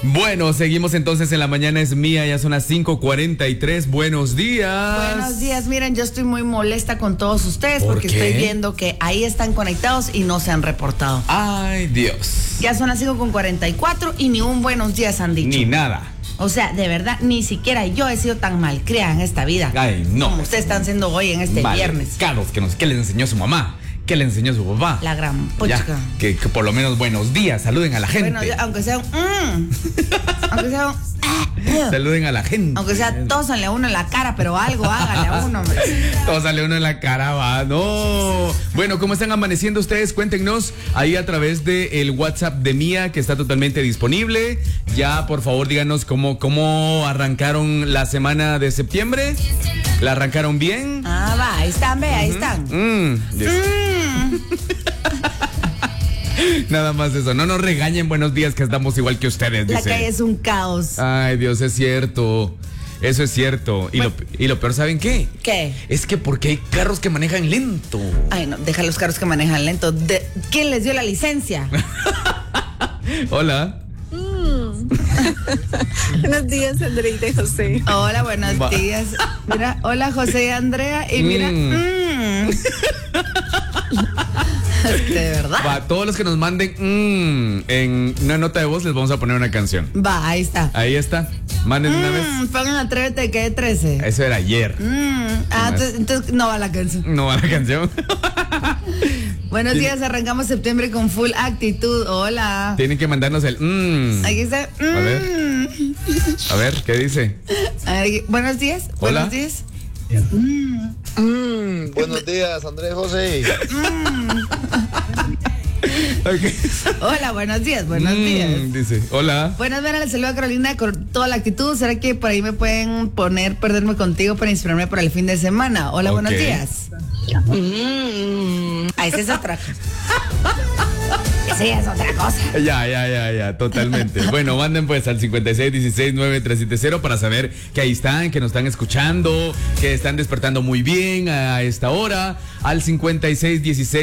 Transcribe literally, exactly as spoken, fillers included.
Bueno, seguimos entonces en La Mañana es Mía, ya son las cinco cuarenta y tres. Buenos días. Buenos días, miren, yo estoy muy molesta con todos ustedes ¿Por porque qué? estoy viendo que ahí están conectados y no se han reportado. Ay, Dios. Ya son las cinco con cuarenta y cuatro y ni un buenos días han dicho. Ni nada. O sea, de verdad, ni siquiera yo he sido tan malcriada en esta vida. Ay, no. Como ustedes están siendo hoy en este Vale, viernes. Carlos, que nos, ¿qué les enseñó su mamá? ¿Qué le enseñó su papá? La gran Ya, pochica. que, que por lo menos buenos días, saluden a la gente. Bueno, yo- aunque sea un... mm, aunque sea un... ah, Saluden a la gente. aunque sea tósanle a uno en la cara, pero algo hágale a uno, hombre. Todo sale uno en la cara, va, no. Bueno, ¿cómo están amaneciendo ustedes? Cuéntenos ahí a través del WhatsApp de Mía, que está totalmente disponible. Ya, por favor, díganos cómo, cómo arrancaron la semana de septiembre. ¿La arrancaron bien? Ah, va, ahí están, ve, ahí están. Mm, yes. Mm. Nada más eso. No nos regañen, buenos días, que estamos igual que ustedes, La dice. calle es un caos. Ay, Dios, es cierto. Eso es cierto. Y, Bueno. lo, y lo peor, ¿saben qué? ¿Qué? Es que porque hay carros que manejan lento. Ay, no, deja los carros que manejan lento. De- ¿Quién les dio la licencia? Hola. Buenos días, Andreita y José. Hola, buenos Va. días. Mira, hola José y Andrea. Y mira, Mm. mm. de verdad. Para todos los que nos manden mm, en una nota de voz, les vamos a poner una canción. Va, ahí está. Ahí está. Manden de una vez. Mm, pongan Atrévete que de trece. Eso era ayer. Mm, ah, entonces, entonces no va la canción. No va la canción. Buenos Tiene- días, arrancamos septiembre con full actitud. Hola. Tienen que mandarnos el mm. Aquí está. Mm. A ver. A ver, ¿qué dice? A ver, buenos días. Hola. Buenos días. Mm, Buenos días, Andrés José. Ok. Hola, buenos días. Buenos Mm, días. Dice, hola. Buenas, buenas, les saludo a Carolina con toda la actitud. ¿Será que por ahí me pueden poner Perderme Contigo para inspirarme para el fin de semana? Hola, Ok. buenos días. mm. Ah, esa es otra. Esa ya es otra cosa. Ya, ya, ya, ya, totalmente. Bueno, manden pues al cincuenta y seis dieciséis nueve tres siete cero para saber que ahí están, que nos están escuchando, que están despertando muy bien a esta hora. Al cincuenta y seis dieciséis